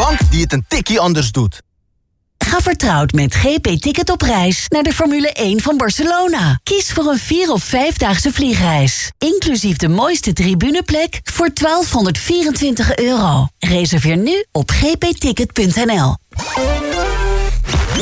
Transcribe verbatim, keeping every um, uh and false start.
bank die het een tikkie anders doet. Ga vertrouwd met G P Ticket op reis naar de Formule één van Barcelona. Kies voor een vier- of vijfdaagse vliegreis. Inclusief de mooiste tribuneplek voor twaalfhonderdvierentwintig euro. Reserveer nu op g p ticket punt n l.